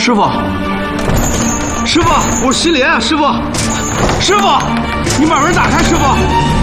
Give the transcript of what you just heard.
师傅，师傅，我是西林，师傅，师傅，你把门打开，师傅。